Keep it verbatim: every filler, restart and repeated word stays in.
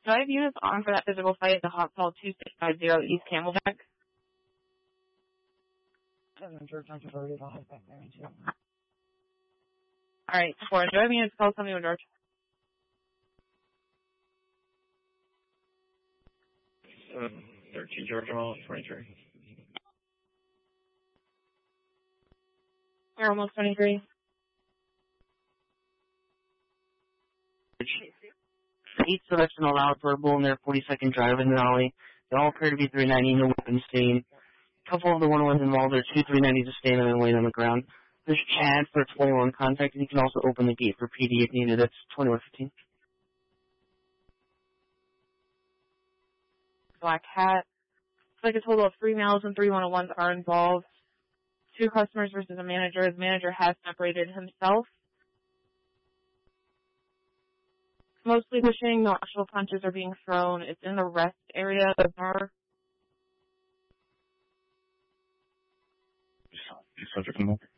Do I have units on for that physical fight at the hot call two six five zero East Camelback? seven George, I'm converted. I'll head back there in two. Alright, four. Do I have units call something with George? seven thirteen George, all twenty-three. We're almost twenty-three. Eight selection allowed for a bull in their forty-second drive in the alley. They all appear to be three ninety, no weapon stain. A couple of the one ones involved are two three nineties to stand and then laying on the ground. There's Chad for twenty-one contact, and you can also open the gate for P D if needed. That's twenty-one fifteen. Black Hat. Looks like a total of three males and three one oh ones are involved. Two customers versus a manager. The manager has separated himself. Mostly pushing, no actual punches are being thrown. It's in the rest area of the bar. Subject involved.